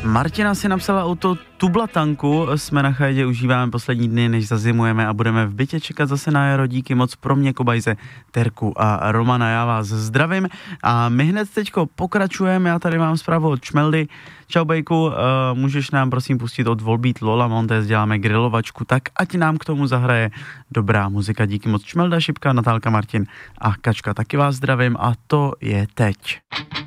Martina si napsala auto Tublatanku, jsme na chajdě, užíváme poslední dny, než zazimujeme a budeme v bytě čekat zase na jaro, díky moc pro mě, Kobajze, Terku a Romana, já vás zdravím a my hned teďko pokračujeme, já tady mám zprávu od Čmeldy. Čau Bejku, můžeš nám prosím pustit od Volbeat Lola Montez, děláme grilovačku, tak ať nám k tomu zahraje dobrá muzika, díky moc. Čmelda, Šipka, Natálka, Martin a Kačka, taky vás zdravím a to je teď.